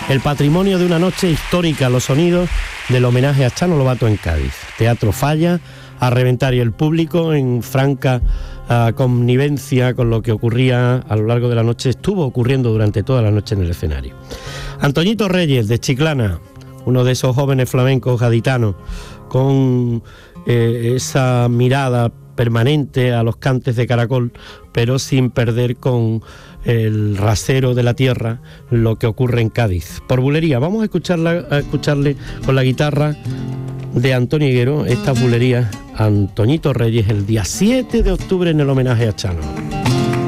El patrimonio de una noche histórica, los sonidos del homenaje a Chano Lobato en Cádiz. Teatro Falla, a reventar, y el público en franca connivencia con lo que ocurría a lo largo de la noche, estuvo ocurriendo durante toda la noche en el escenario. Antoñito Reyes, de Chiclana, uno de esos jóvenes flamencos gaditanos, con esa mirada permanente a los cantes de caracol, pero sin perder con el rasero de la tierra lo que ocurre en Cádiz. Por bulería, vamos a escucharle con la guitarra de Antonio Higuero estas bulerías, Antoñito Reyes, el día 7 de octubre en el homenaje a Chano.